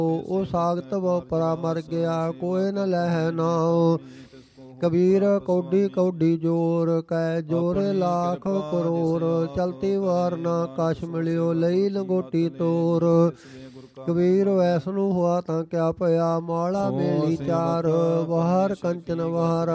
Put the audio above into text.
ਉਹ ਸਾਗਤ ਪਰਾ ਮਰ ਗਿਆ ਕੋਏ ਨ ਲਹਿ ਨਾਉ। ਕਬੀਰ ਕੌਡੀ ਕੌਡੀ ਜੋਰ ਕੈ ਜੋਰੇ ਲਾਖ ਕਰੋੜ। ਚਲਤੀ ਵਾਰ ਨਾ ਕਛ ਮਿਲਿਓ ਲਈ ਲੰਗੋਟੀ ਤੋਰ। ਕਬੀਰ ਵੈਸਨੂੰ ਹੁਆ ਤਾਂ ਕਿਆ ਭਇਆ ਮਾਲਾ ਮੇਲੀ ਚਾਰ। ਬਾਹਰ ਕੰਚਨ ਬਾਹਰ